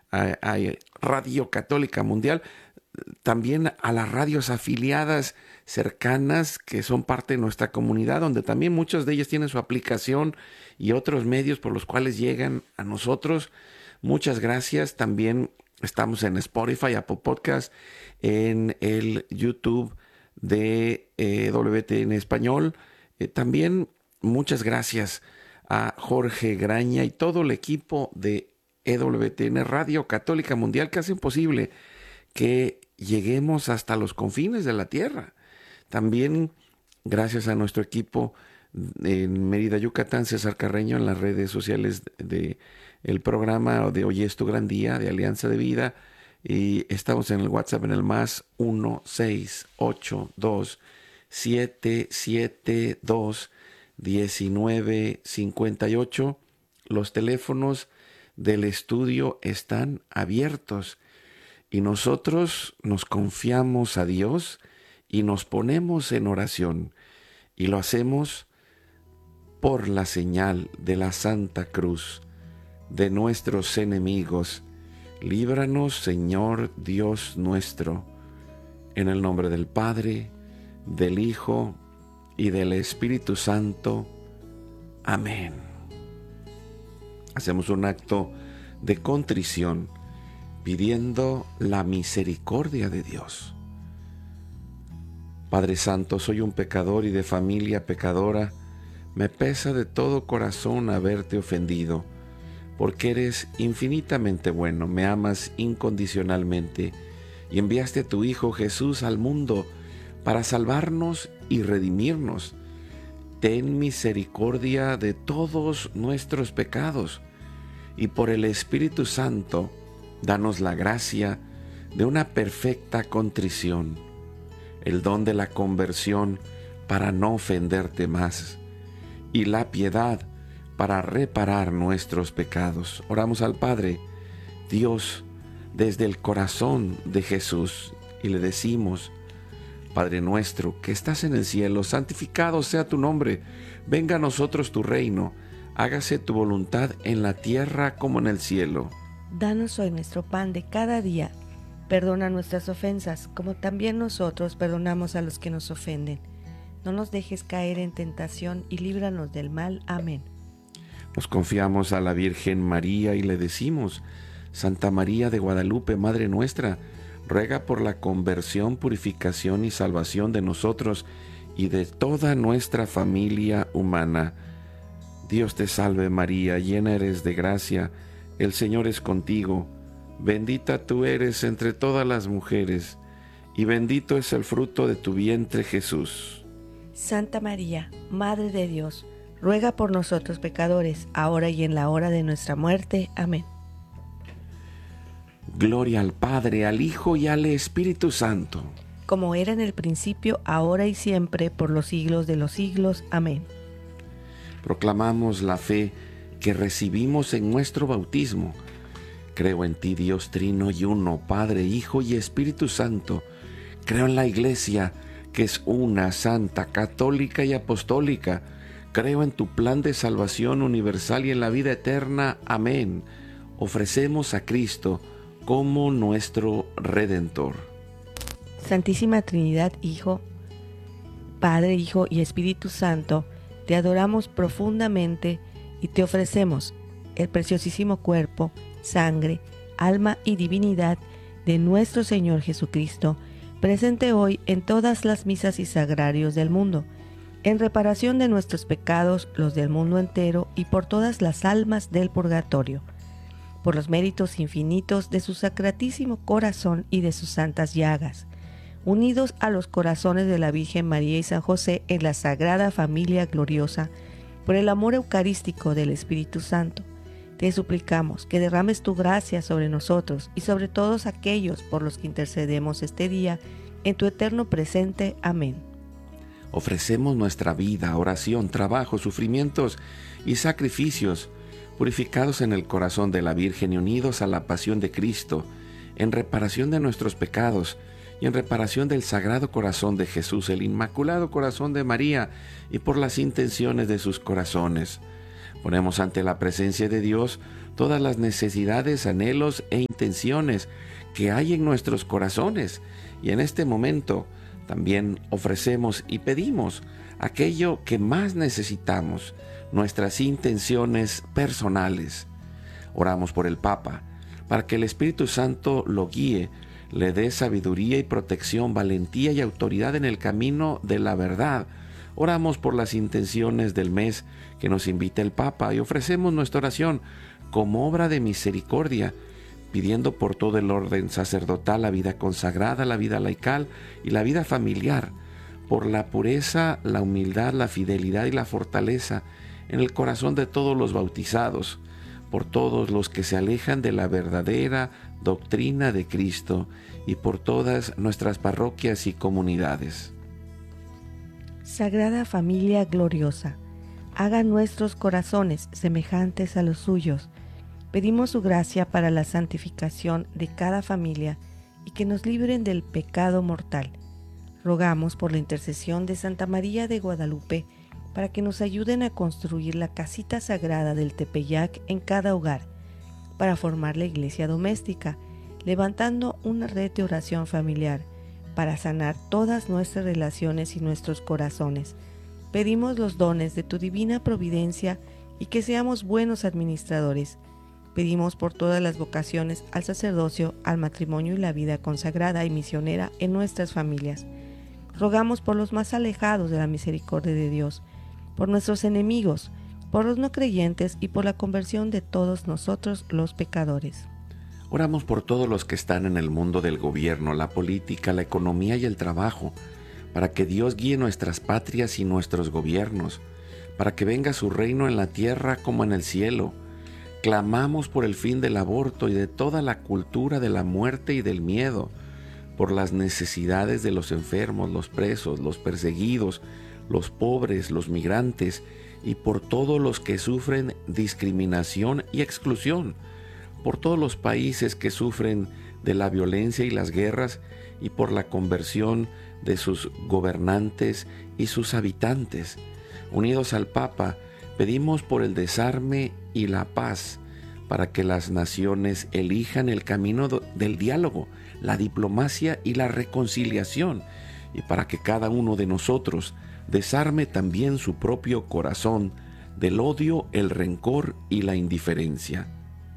a Radio Católica Mundial, también a las radios afiliadas cercanas que son parte de nuestra comunidad, donde también muchas de ellas tienen su aplicación y otros medios por los cuales llegan a nosotros. Muchas gracias. También estamos en Spotify, Apple Podcast, en el YouTube de WTN Español. También muchas gracias a Jorge Graña y todo el equipo de EWTN Radio Católica Mundial que hacen posible que lleguemos hasta los confines de la tierra. También gracias a nuestro equipo en Mérida, Yucatán, César Carreño, en las redes sociales de el programa de Hoy es tu gran día de Alianza de Vida, y estamos en el WhatsApp en el más 1-682-772-1958. Los teléfonos del estudio están abiertos y nosotros nos confiamos a Dios y nos ponemos en oración, y lo hacemos por la señal de la Santa Cruz de nuestros enemigos. Líbranos, Señor Dios nuestro, en el nombre del Padre, del Hijo y del Espíritu Santo. Amén. Hacemos un acto de contrición pidiendo la misericordia de Dios. Padre Santo, soy un pecador y de familia pecadora. Me pesa de todo corazón haberte ofendido, porque eres infinitamente bueno, me amas incondicionalmente y enviaste a tu Hijo Jesús al mundo para salvarnos y redimirnos. Ten misericordia de todos nuestros pecados y por el Espíritu Santo, danos la gracia de una perfecta contrición, el don de la conversión para no ofenderte más y la piedad para reparar nuestros pecados. Oramos al Padre, Dios, desde el corazón de Jesús, y le decimos: Padre nuestro que estás en el cielo, santificado sea tu nombre, venga a nosotros tu reino, hágase tu voluntad en la tierra como en el cielo. Danos hoy nuestro pan de cada día. Perdona nuestras ofensas, como también nosotros perdonamos a los que nos ofenden. No nos dejes caer en tentación y líbranos del mal. Amén. Nos confiamos a la Virgen María y le decimos: Santa María de Guadalupe, Madre nuestra, ruega por la conversión, purificación y salvación de nosotros y de toda nuestra familia humana. Dios te salve María, llena eres de gracia, el Señor es contigo. Bendita tú eres entre todas las mujeres, y bendito es el fruto de tu vientre, Jesús. Santa María, Madre de Dios, ruega por nosotros pecadores, ahora y en la hora de nuestra muerte. Amén. Gloria al Padre, al Hijo y al Espíritu Santo. Como era en el principio, ahora y siempre, por los siglos de los siglos. Amén. Proclamamos la fe que recibimos en nuestro bautismo. Creo en ti, Dios Trino y Uno, Padre, Hijo y Espíritu Santo. Creo en la Iglesia, que es una, santa, católica y apostólica. Creo en tu plan de salvación universal y en la vida eterna. Amén. Ofrecemos a Cristo como nuestro Redentor. Santísima Trinidad, Hijo, Padre, Hijo y Espíritu Santo, te adoramos profundamente y te ofrecemos el preciosísimo cuerpo, sangre, alma y divinidad de nuestro Señor Jesucristo, presente hoy en todas las misas y sagrarios del mundo, en reparación de nuestros pecados, los del mundo entero, y por todas las almas del purgatorio, por los méritos infinitos de su sacratísimo corazón y de sus santas llagas, unidos a los corazones de la Virgen María y San José en la Sagrada Familia Gloriosa, por el amor eucarístico del Espíritu Santo, te suplicamos que derrames tu gracia sobre nosotros y sobre todos aquellos por los que intercedemos este día, en tu eterno presente. Amén. Ofrecemos nuestra vida, oración, trabajo, sufrimientos y sacrificios, purificados en el corazón de la Virgen y unidos a la pasión de Cristo, en reparación de nuestros pecados y en reparación del Sagrado Corazón de Jesús, el Inmaculado Corazón de María, y por las intenciones de sus corazones. Ponemos ante la presencia de Dios todas las necesidades, anhelos e intenciones que hay en nuestros corazones. Y en este momento también ofrecemos y pedimos aquello que más necesitamos, nuestras intenciones personales. Oramos por el Papa, para que el Espíritu Santo lo guíe, le dé sabiduría y protección, valentía y autoridad en el camino de la verdad. Oramos por las intenciones del mes que nos invita el Papa y ofrecemos nuestra oración como obra de misericordia, pidiendo por todo el orden sacerdotal, la vida consagrada, la vida laical y la vida familiar, por la pureza, la humildad, la fidelidad y la fortaleza en el corazón de todos los bautizados, por todos los que se alejan de la verdadera doctrina de Cristo y por todas nuestras parroquias y comunidades. Sagrada Familia gloriosa, haga nuestros corazones semejantes a los suyos. Pedimos su gracia para la santificación de cada familia y que nos libren del pecado mortal. Rogamos por la intercesión de Santa María de Guadalupe para que nos ayuden a construir la casita sagrada del Tepeyac en cada hogar, para formar la iglesia doméstica, levantando una red de oración familiar, para sanar todas nuestras relaciones y nuestros corazones. Pedimos los dones de tu divina providencia y que seamos buenos administradores. Pedimos por todas las vocaciones al sacerdocio, al matrimonio y la vida consagrada y misionera en nuestras familias. Rogamos por los más alejados de la misericordia de Dios, por nuestros enemigos, por los no creyentes y por la conversión de todos nosotros los pecadores. Oramos por todos los que están en el mundo del gobierno, la política, la economía y el trabajo, para que Dios guíe nuestras patrias y nuestros gobiernos, para que venga su reino en la tierra como en el cielo. Clamamos por el fin del aborto y de toda la cultura de la muerte y del miedo, por las necesidades de los enfermos, los presos, los perseguidos, los pobres, los migrantes y por todos los que sufren discriminación y exclusión, por todos los países que sufren de la violencia y las guerras y por la conversión de sus gobernantes y sus habitantes. Unidos al Papa, pedimos por el desarme y la paz, para que las naciones elijan el camino del diálogo, la diplomacia y la reconciliación, y para que cada uno de nosotros desarme también su propio corazón del odio, el rencor y la indiferencia.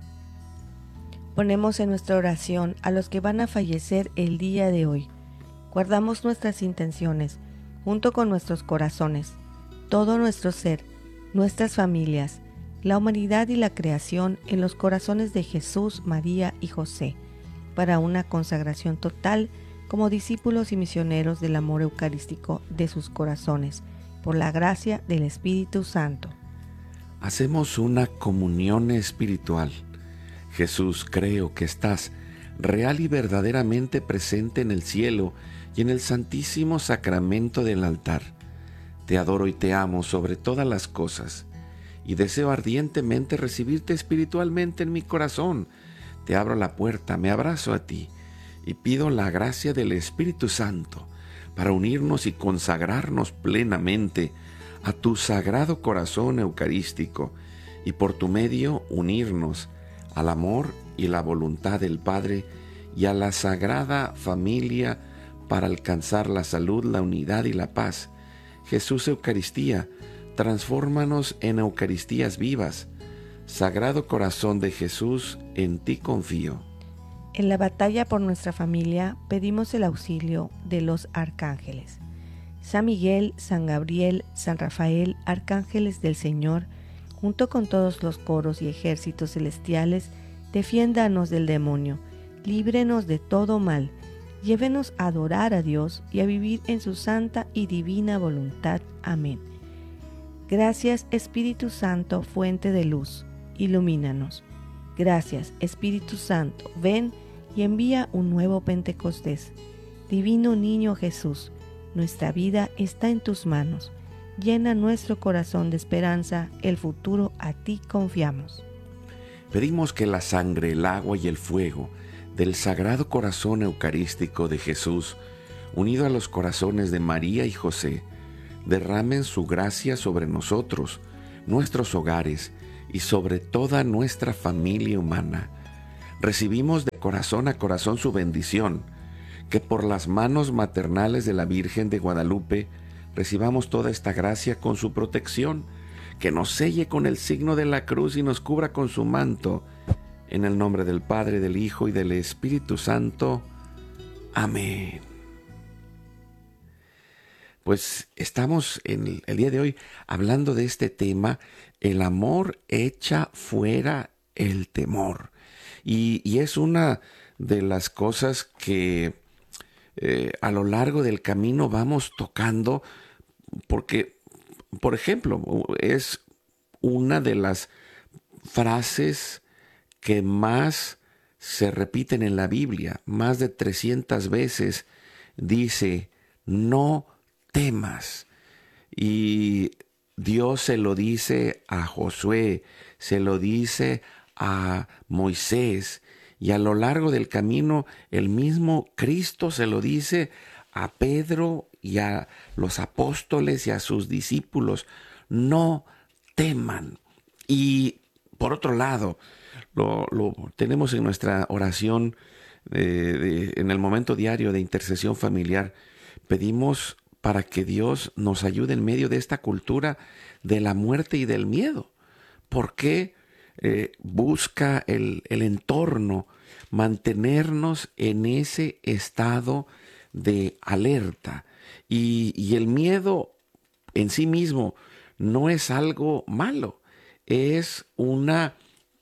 Ponemos en nuestra oración a los que van a fallecer el día de hoy. Guardamos nuestras intenciones, junto con nuestros corazones, todo nuestro ser, nuestras familias, la humanidad y la creación en los corazones de Jesús, María y José, para una consagración total como discípulos y misioneros del amor eucarístico de sus corazones, por la gracia del Espíritu Santo. Hacemos una comunión espiritual. Jesús, creo que estás real y verdaderamente presente en el cielo y en el santísimo sacramento del altar. Te adoro y te amo sobre todas las cosas, y deseo ardientemente recibirte espiritualmente en mi corazón. Te abro la puerta, me abrazo a ti, y pido la gracia del Espíritu Santo para unirnos y consagrarnos plenamente a tu sagrado corazón eucarístico, y por tu medio unirnos al amor y la voluntad del Padre y a la sagrada familia para alcanzar la salud, la unidad y la paz. Jesús Eucaristía, transfórmanos en Eucaristías vivas. Sagrado Corazón de Jesús, en ti confío. En la batalla por nuestra familia pedimos el auxilio de los arcángeles. San Miguel, San Gabriel, San Rafael, arcángeles del Señor, junto con todos los coros y ejércitos celestiales, defiéndanos del demonio, líbrenos de todo mal, llévenos a adorar a Dios y a vivir en su santa y divina voluntad. Amén. Gracias, Espíritu Santo, fuente de luz, ilumínanos. Gracias, Espíritu Santo, ven y envía un nuevo Pentecostés. Divino Niño Jesús, nuestra vida está en tus manos. Llena nuestro corazón de esperanza, el futuro a ti confiamos. Pedimos que la sangre, el agua y el fuego del Sagrado Corazón Eucarístico de Jesús, unido a los corazones de María y José, derramen su gracia sobre nosotros, nuestros hogares y sobre toda nuestra familia humana. Recibimos de corazón a corazón su bendición, que por las manos maternales de la Virgen de Guadalupe recibamos toda esta gracia con su protección, que nos selle con el signo de la cruz y nos cubra con su manto. En el nombre del Padre, del Hijo y del Espíritu Santo. Amén. Pues estamos en el día de hoy hablando de este tema, el amor echa fuera el temor. Y es una de las cosas que a lo largo del camino vamos tocando, porque, por ejemplo, es una de las frases que más se repiten en la Biblia. Más de 300 veces dice, no temas. Y Dios se lo dice a Josué, se lo dice a Moisés, y a lo largo del camino el mismo Cristo se lo dice a Pedro y a los apóstoles y a sus discípulos, no teman. Y por otro lado, lo tenemos en nuestra oración en el momento diario de intercesión familiar. Pedimos para que Dios nos ayude en medio de esta cultura de la muerte y del miedo. ¿Por qué busca el entorno mantenernos en ese estado de alerta? Y el miedo en sí mismo no es algo malo, es una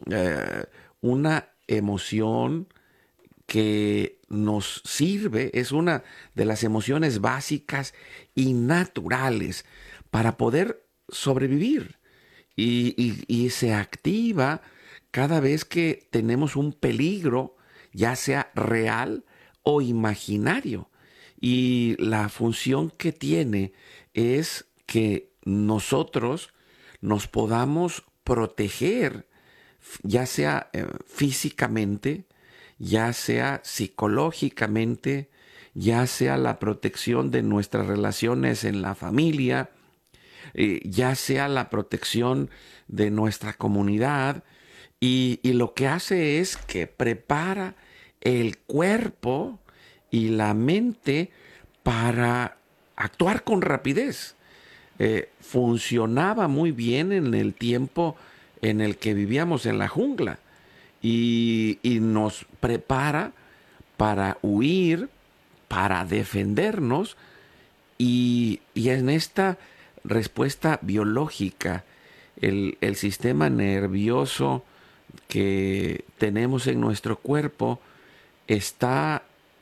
emoción que nos sirve, es una de las emociones básicas y naturales para poder sobrevivir. Y se activa cada vez que tenemos un peligro, ya sea real o imaginario. Y la función que tiene es que nosotros nos podamos proteger, ya sea físicamente, ya sea psicológicamente, ya sea la protección de nuestras relaciones en la familia, ya sea la protección de nuestra comunidad, y lo que hace es que prepara el cuerpo y la mente para actuar con rapidez. Funcionaba muy bien en el tiempo en el que vivíamos en la jungla, y nos prepara para huir, para defendernos, y en esta respuesta biológica, el sistema nervioso que tenemos en nuestro cuerpo está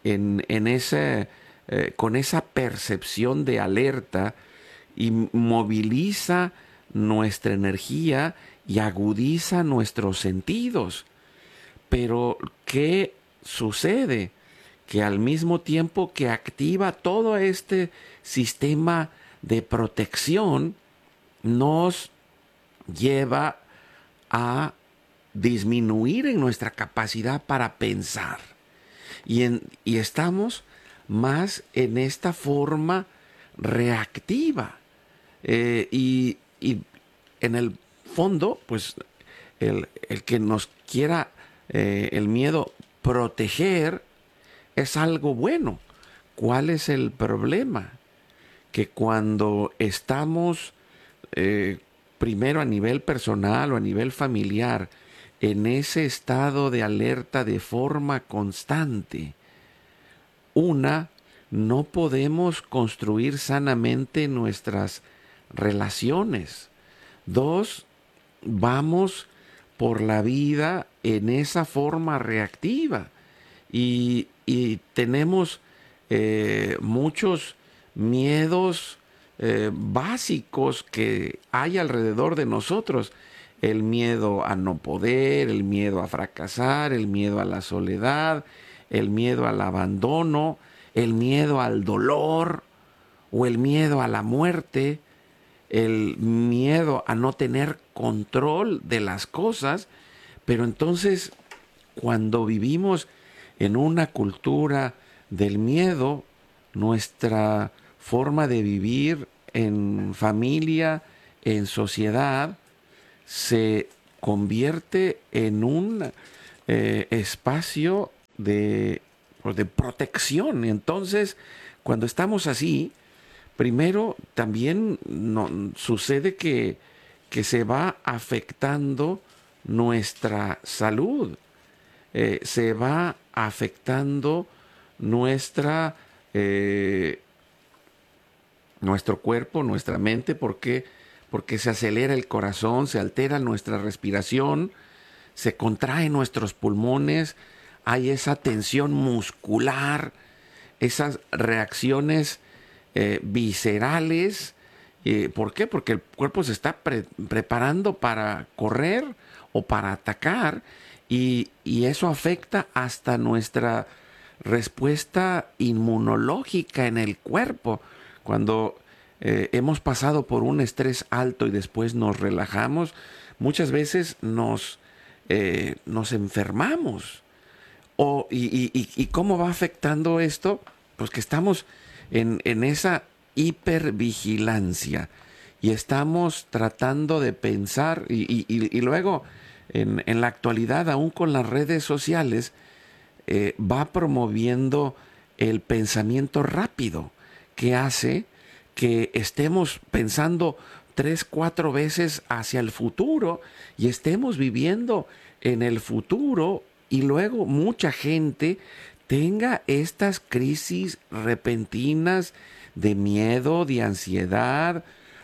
con esa percepción de alerta, y moviliza nuestra energía y agudiza nuestros sentidos. Pero ¿qué sucede? Que al mismo tiempo que activa todo este sistema de protección, nos lleva a disminuir en nuestra capacidad para pensar. Y estamos más en esta forma reactiva. Y en el fondo, pues el que nos quiera el miedo proteger es algo bueno. ¿Cuál es el problema? Que cuando estamos primero a nivel personal o a nivel familiar en ese estado de alerta de forma constante, no podemos construir sanamente nuestras relaciones. 2, vamos por la vida en esa forma reactiva, y tenemos muchos miedos básicos que hay alrededor de nosotros. El miedo a no poder, el miedo a fracasar, el miedo a la soledad, el miedo al abandono, el miedo al dolor o el miedo a la muerte, el miedo a no tener control de las cosas. Pero entonces, cuando vivimos en una cultura del miedo, nuestra forma de vivir en familia, en sociedad, se convierte en un espacio de protección. Entonces, cuando estamos así, primero también sucede que se va afectando nuestra salud, se va afectando nuestra, nuestro cuerpo, nuestra mente, porque se acelera el corazón, se altera nuestra respiración, se contraen nuestros pulmones, hay esa tensión muscular, esas reacciones viscerales. ¿Por qué? Porque el cuerpo se está preparando para correr o para atacar, y eso afecta hasta nuestra respuesta inmunológica en el cuerpo. Cuando hemos pasado por un estrés alto y después nos relajamos, muchas veces nos enfermamos. ¿Y cómo va afectando esto? Pues que estamos en esa hipervigilancia y estamos tratando de pensar y luego en la actualidad, aún con las redes sociales, va promoviendo el pensamiento rápido, que hace que estemos pensando 3, 4 veces hacia el futuro y estemos viviendo en el futuro, y luego mucha gente tenga estas crisis repentinas de miedo, de ansiedad,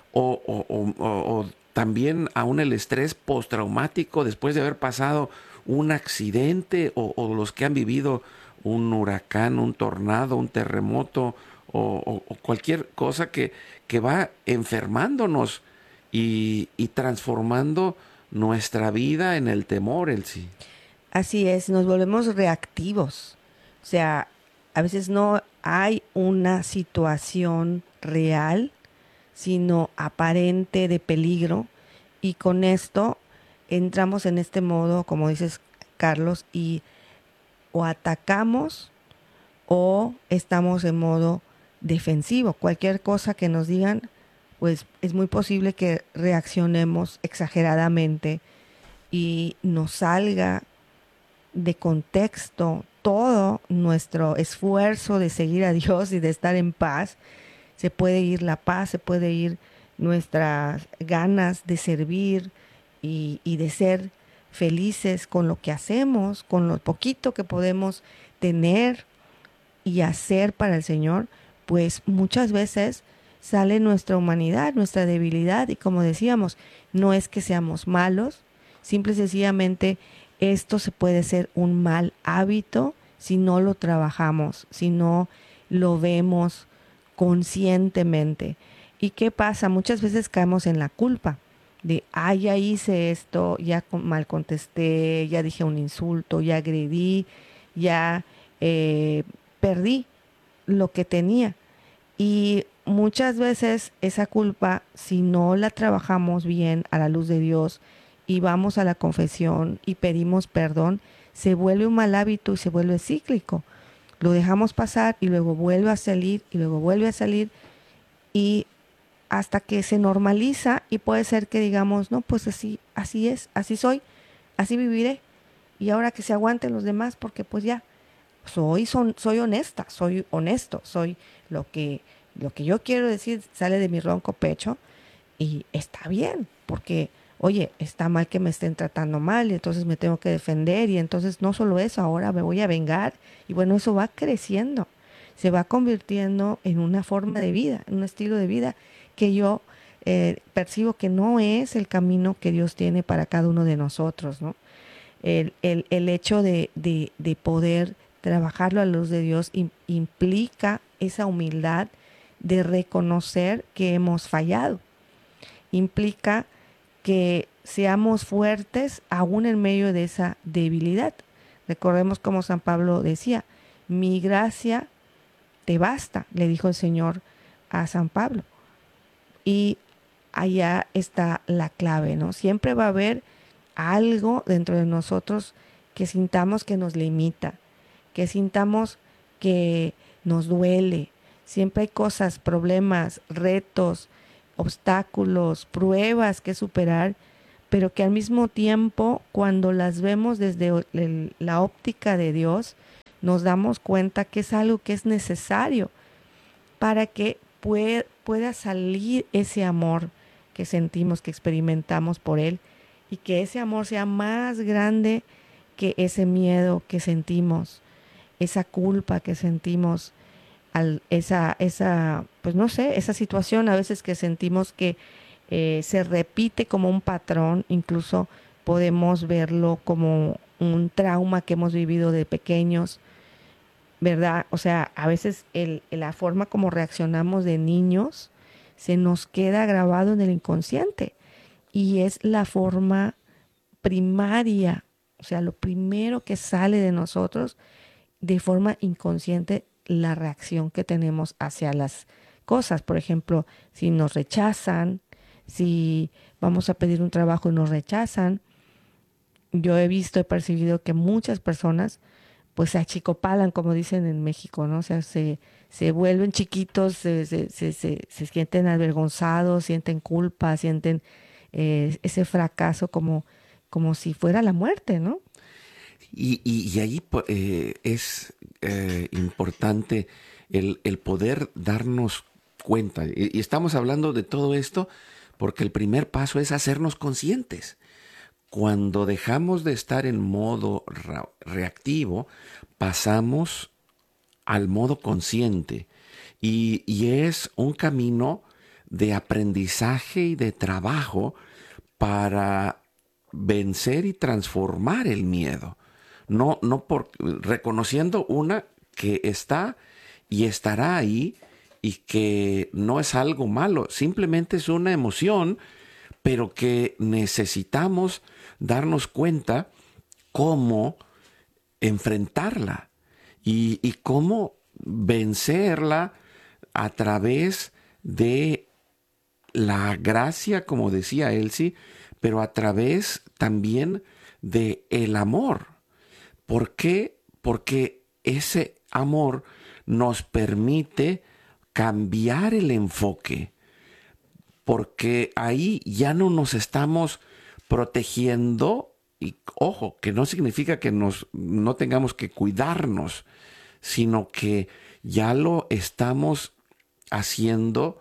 o también aún el estrés postraumático después de haber pasado un accidente, o los que han vivido un huracán, un tornado, un terremoto, o cualquier cosa que va enfermándonos y transformando nuestra vida en el temor, Elsie. Así es, nos volvemos reactivos. O sea, a veces no hay una situación real, sino aparente de peligro. Y con esto entramos en este modo, como dices, Carlos, y o atacamos o estamos en modo defensivo. Cualquier cosa que nos digan, pues es muy posible que reaccionemos exageradamente y nos salga de contexto todo nuestro esfuerzo de seguir a Dios y de estar en paz. Se puede ir la paz, se puede ir nuestras ganas de servir y de ser felices con lo que hacemos, con lo poquito que podemos tener y hacer para el Señor. Pues muchas veces sale nuestra humanidad, nuestra debilidad, y como decíamos, no es que seamos malos, simple y sencillamente esto se puede ser un mal hábito si no lo trabajamos, si no lo vemos conscientemente. ¿Y qué pasa? Muchas veces caemos en la culpa de, ya hice esto, ya mal contesté, ya dije un insulto, ya agredí, ya perdí lo que tenía. Y muchas veces esa culpa, si no la trabajamos bien a la luz de Dios y vamos a la confesión y pedimos perdón, se vuelve un mal hábito y se vuelve cíclico. Lo dejamos pasar y luego vuelve a salir y luego vuelve a salir, y hasta que se normaliza, y puede ser que digamos, no, pues así es, así soy, así viviré, y ahora que se aguanten los demás, porque pues ya soy honesta, soy honesto, soy lo que yo quiero decir sale de mi ronco pecho, y está bien, porque oye, está mal que me estén tratando mal y entonces me tengo que defender, y entonces no solo eso, ahora me voy a vengar, y bueno, eso va creciendo, se va convirtiendo en una forma de vida, en un estilo de vida que yo percibo que no es el camino que Dios tiene para cada uno de nosotros, ¿no? El hecho de poder trabajarlo a la luz de Dios implica esa humildad de reconocer que hemos fallado, implica que seamos fuertes aún en medio de esa debilidad. Recordemos como San Pablo decía, mi gracia te basta, le dijo el Señor a San Pablo. Y allá está la clave, ¿no? Siempre va a haber algo dentro de nosotros que sintamos que nos limita, que sintamos que nos duele. Siempre hay cosas, problemas, retos, obstáculos, pruebas que superar pero que al mismo tiempo, cuando las vemos desde la óptica de Dios, nos damos cuenta que es algo que es necesario para que pueda salir ese amor que sentimos, que experimentamos por Él, y que ese amor sea más grande que ese miedo que sentimos, esa culpa que sentimos, pues no sé, esa situación a veces que sentimos que se repite como un patrón. Incluso podemos verlo como un trauma que hemos vivido de pequeños, ¿verdad? O sea, a veces la forma como reaccionamos de niños se nos queda grabado en el inconsciente, y es la forma primaria, o sea, lo primero que sale de nosotros de forma inconsciente, la reacción que tenemos hacia las cosas. Por ejemplo, si nos rechazan, si vamos a pedir un trabajo y nos rechazan, yo he percibido que muchas personas pues se achicopalan, como dicen en México, ¿no? O sea, se vuelven chiquitos, se sienten avergonzados, sienten culpa, sienten ese fracaso como si fuera la muerte, ¿no? Y ahí es importante el poder darnos cuenta. Y estamos hablando de todo esto porque el primer paso es hacernos conscientes. Cuando dejamos de estar en modo reactivo, pasamos al modo consciente. Y es un camino de aprendizaje y de trabajo para vencer y transformar el miedo. No reconociendo que está y estará ahí, y que no es algo malo, simplemente es una emoción, pero que necesitamos darnos cuenta cómo enfrentarla y cómo vencerla a través de la gracia, como decía Elsie, pero a través también de el amor. ¿Por qué? Porque ese amor nos permite cambiar el enfoque, porque ahí ya no nos estamos protegiendo. Y ojo, que no significa que no tengamos que cuidarnos, sino que ya lo estamos haciendo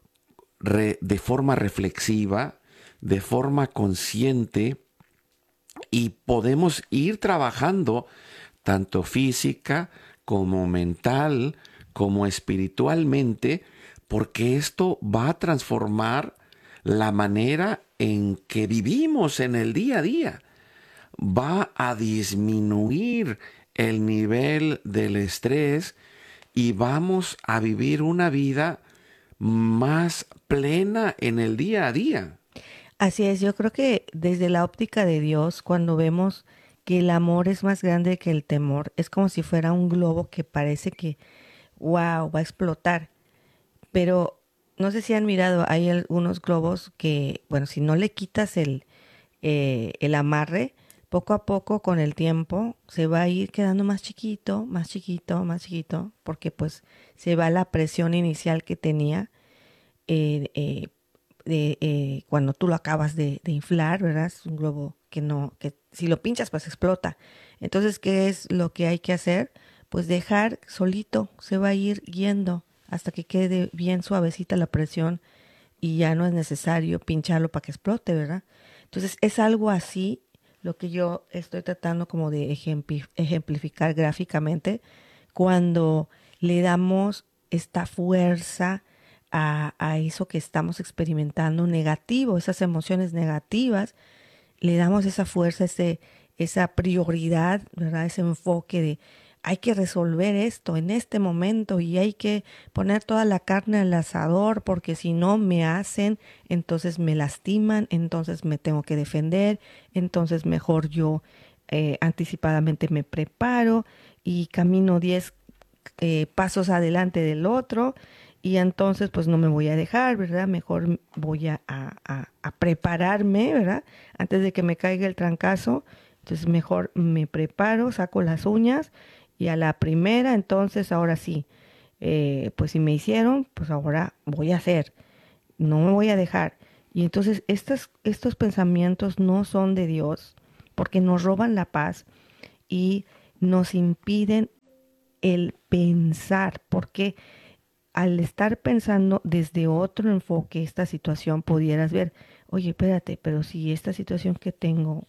de forma reflexiva, de forma consciente, y podemos ir trabajando tanto física como mental como espiritualmente, porque esto va a transformar la manera en que vivimos en el día a día. Va a disminuir el nivel del estrés y vamos a vivir una vida más plena en el día a día. Así es, yo creo que desde la óptica de Dios, cuando vemos que el amor es más grande que el temor, es como si fuera un globo que parece que, wow, va a explotar. Pero no sé si han mirado, hay algunos globos que, bueno, si no le quitas el amarre, poco a poco con el tiempo se va a ir quedando más chiquito, más chiquito, más chiquito, porque pues se va la presión inicial que tenía eh, eh, cuando tú lo acabas de inflar, ¿verdad? Es un globo que no, que si lo pinchas pues explota. Entonces, ¿qué es lo que hay que hacer? Pues dejar solito, se va a ir yendo hasta que quede bien suavecita la presión y ya no es necesario pincharlo para que explote, ¿verdad? Entonces, es algo así lo que yo estoy tratando como de ejemplificar gráficamente cuando le damos esta fuerza a eso que estamos experimentando negativo, esas emociones negativas, le damos esa fuerza, esa prioridad, ¿verdad? Ese enfoque de hay que resolver esto en este momento y hay que poner toda la carne al asador porque si no me hacen, entonces me lastiman, entonces me tengo que defender, entonces mejor yo anticipadamente me preparo y camino 10 pasos adelante del otro y entonces pues no me voy a dejar, ¿verdad? Mejor voy a prepararme, ¿verdad? Antes de que me caiga el trancazo, entonces mejor me preparo, saco las uñas y a la primera, entonces ahora sí, pues si me hicieron, pues ahora voy a hacer, no me voy a dejar. Y entonces estos pensamientos no son de Dios porque nos roban la paz y nos impiden el pensar, porque al estar pensando desde otro enfoque esta situación, pudieras ver, oye, espérate, pero si esta situación que tengo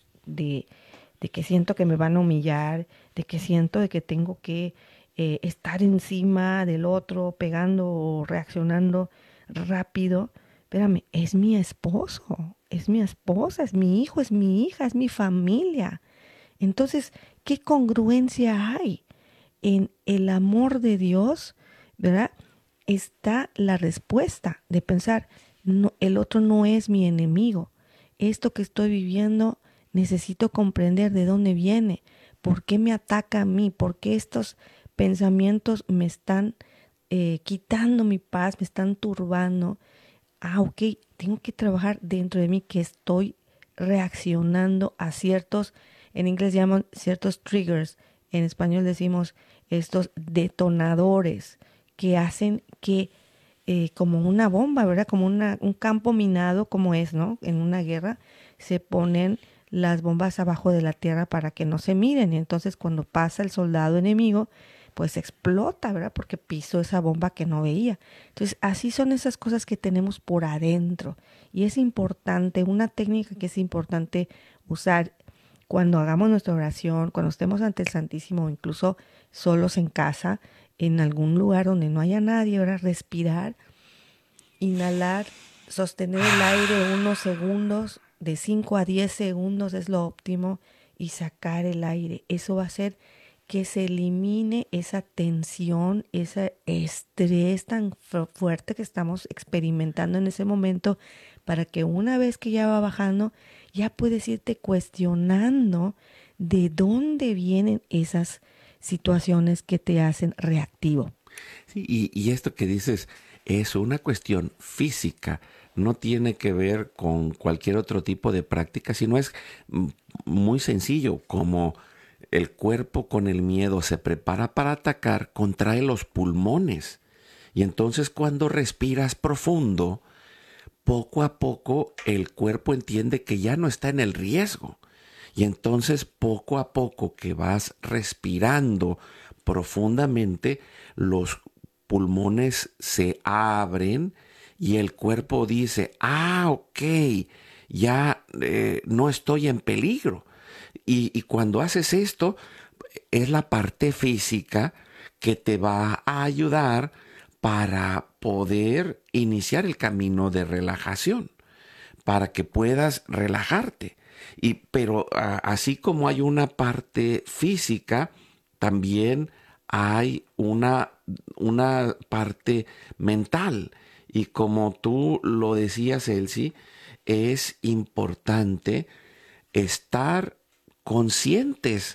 de que siento que me van a humillar, de que siento de que tengo que estar encima del otro, pegando o reaccionando rápido, espérame, es mi esposo, es mi esposa, es mi hijo, es mi hija, es mi familia. Entonces, ¿qué congruencia hay en el amor de Dios, verdad? Está la respuesta de pensar, no, el otro no es mi enemigo. Esto que estoy viviendo necesito comprender de dónde viene, por qué me ataca a mí, por qué estos pensamientos me están quitando mi paz, me están turbando. Ah, ok, tengo que trabajar dentro de mí que estoy reaccionando a ciertos, en inglés llaman ciertos triggers, en español decimos estos detonadores que hacen que como una bomba, ¿verdad? Como un campo minado, como es, ¿no? En una guerra se ponen las bombas abajo de la tierra para que no se miren. Y entonces cuando pasa el soldado enemigo, pues explota, ¿verdad? Porque pisó esa bomba que no veía. Entonces, así son esas cosas que tenemos por adentro. Y es importante, una técnica que es importante usar cuando hagamos nuestra oración, cuando estemos ante el Santísimo, incluso solos en casa, en algún lugar donde no haya nadie, ahora respirar, inhalar, sostener el aire unos segundos, de 5 a 10 segundos es lo óptimo, y sacar el aire. Eso va a hacer que se elimine esa tensión, ese estrés tan fuerte que estamos experimentando en ese momento, para que una vez que ya va bajando, ya puedes irte cuestionando de dónde vienen esas situaciones que te hacen reactivo. Sí, y esto que dices es una cuestión física, no tiene que ver con cualquier otro tipo de práctica, sino es muy sencillo, como el cuerpo con el miedo se prepara para atacar, contrae los pulmones. Y entonces cuando respiras profundo, poco a poco el cuerpo entiende que ya no está en el riesgo. Y entonces poco a poco que vas respirando profundamente, los pulmones se abren y el cuerpo dice, ah, ok, ya no estoy en peligro. Y cuando haces esto, es la parte física que te va a ayudar para poder iniciar el camino de relajación, para que puedas relajarte. Pero así como hay una parte física, también hay una parte mental. Y como tú lo decías, Elsie, es importante estar conscientes.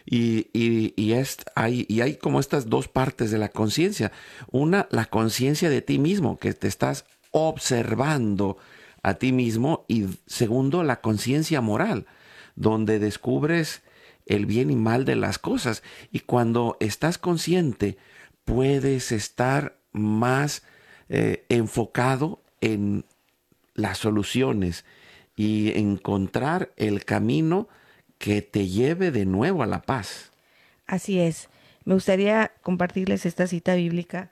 Hay como estas dos partes de la conciencia. Una, la conciencia de ti mismo, que te estás observando a ti mismo. Y segundo, la conciencia moral, donde descubres el bien y mal de las cosas. Y cuando estás consciente, puedes estar más enfocado en las soluciones y encontrar el camino que te lleve de nuevo a la paz. Así es. Me gustaría compartirles esta cita bíblica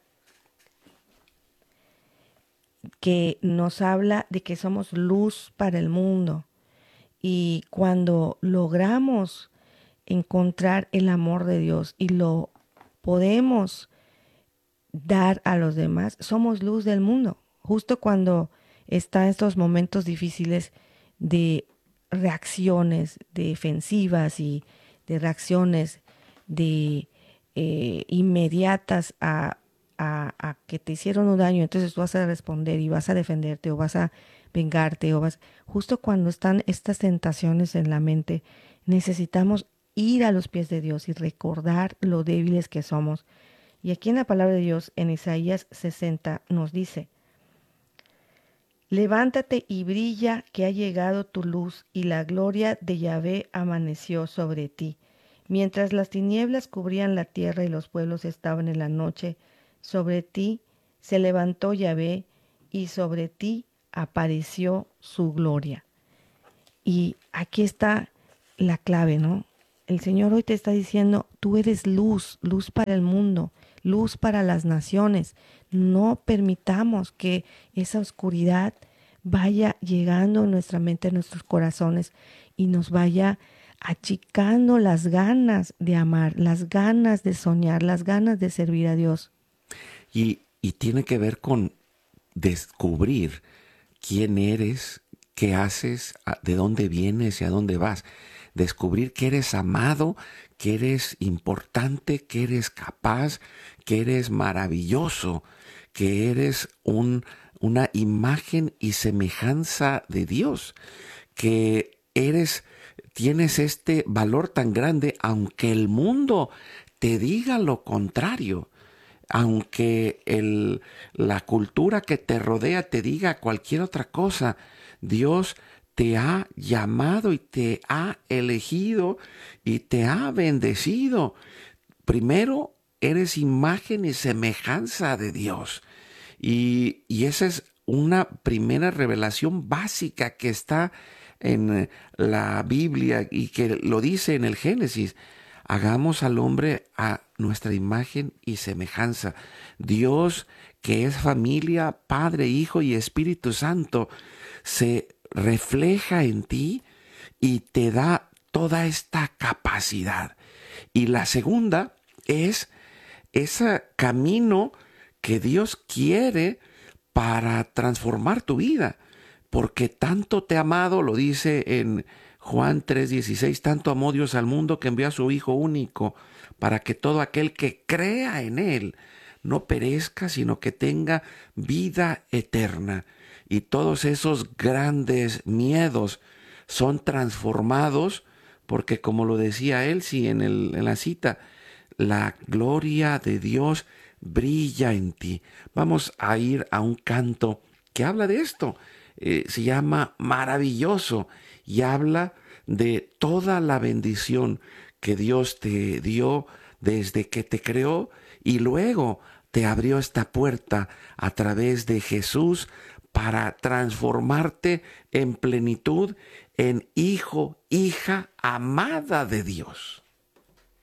que nos habla de que somos luz para el mundo. Y cuando logramos encontrar el amor de Dios y lo podemos dar a los demás, somos luz del mundo. Justo cuando están estos momentos difíciles de reacciones defensivas y de reacciones de inmediatas a que te hicieron un daño, entonces tú vas a responder y vas a defenderte o vas a vengarte justo cuando están estas tentaciones en la mente, necesitamos ir a los pies de Dios y recordar lo débiles que somos. Y aquí en la palabra de Dios, en Isaías 60, nos dice: levántate y brilla, que ha llegado tu luz, y la gloria de Yahvé amaneció sobre ti. Mientras las tinieblas cubrían la tierra y los pueblos estaban en la noche, sobre ti se levantó Yahvé, y sobre ti apareció su gloria. Y aquí está la clave, ¿no? El Señor hoy te está diciendo, tú eres luz, luz para el mundo, luz para las naciones. No permitamos que esa oscuridad vaya llegando a nuestra mente, a nuestros corazones y nos vaya achicando las ganas de amar, las ganas de soñar, las ganas de servir a Dios. Y tiene que ver con descubrir quién eres, qué haces, de dónde vienes y a dónde vas. Descubrir que eres amado, que eres importante, que eres capaz, que eres maravilloso, que eres una imagen y semejanza de Dios, que tienes este valor tan grande, aunque el mundo te diga lo contrario, aunque la cultura que te rodea te diga cualquier otra cosa. Dios te ha llamado y te ha elegido y te ha bendecido. Primero, eres imagen y semejanza de Dios. Y esa es una primera revelación básica que está en la Biblia y que lo dice en el Génesis. Hagamos al hombre a nuestra imagen y semejanza. Dios, que es familia, Padre, Hijo y Espíritu Santo, se refleja en ti y te da toda esta capacidad. Y la segunda es ese camino que Dios quiere para transformar tu vida, porque tanto te ha amado, lo dice en Juan 3:16, tanto amó Dios al mundo que envió a su Hijo único para que todo aquel que crea en Él no perezca, sino que tenga vida eterna. Y todos esos grandes miedos son transformados porque, como lo decía Elsie en la cita, la gloria de Dios brilla en ti. Vamos a ir a un canto que habla de esto. Se llama Maravilloso y habla de toda la bendición que Dios te dio desde que te creó y luego te abrió esta puerta a través de Jesús para transformarte en plenitud, en hijo, hija amada de Dios.